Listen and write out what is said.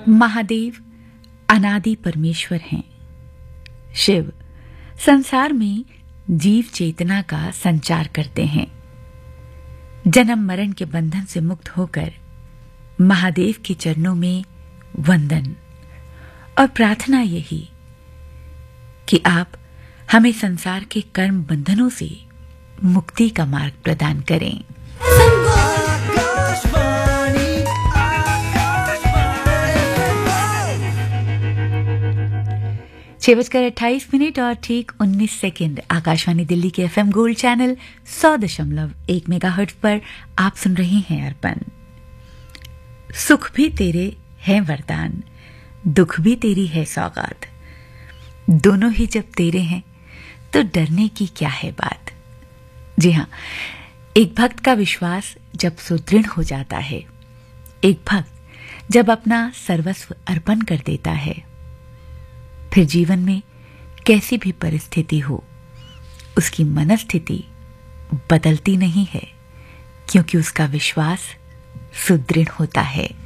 महादेव अनादि परमेश्वर हैं। शिव संसार में जीव चेतना का संचार करते हैं। जन्म मरण के बंधन से मुक्त होकर महादेव के चरणों में वंदन और प्रार्थना यही कि आप हमें संसार के कर्म बंधनों से मुक्ति का मार्ग प्रदान करें। 6:28 और ठीक 19 सेकेंड आकाशवाणी दिल्ली के एफएम गोल्ड चैनल 100.1 मेगाहर्ट्ज पर आप सुन रहे हैं अर्पण। सुख भी तेरे है वरदान, दुख भी तेरी है सौगात, दोनों ही जब तेरे हैं तो डरने की क्या है बात। जी हाँ, एक भक्त का विश्वास जब सुदृढ़ हो जाता है, एक भक्त जब अपना सर्वस्व अर्पण कर देता है, फिर जीवन में कैसी भी परिस्थिति हो उसकी मनस्थिति बदलती नहीं है, क्योंकि उसका विश्वास सुदृढ़ होता है।